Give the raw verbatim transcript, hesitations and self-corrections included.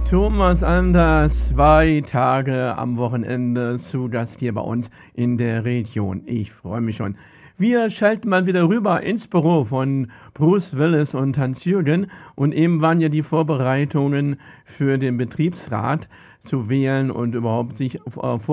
Thomas Anders, zwei Tage am Wochenende zu Gast hier bei uns in der Region. Ich freue mich schon. Wir schalten mal wieder rüber ins Büro von Bruce Willis und Hans-Jürgen. Und eben waren ja die Vorbereitungen für den Betriebsrat zu wählen und überhaupt sich äh,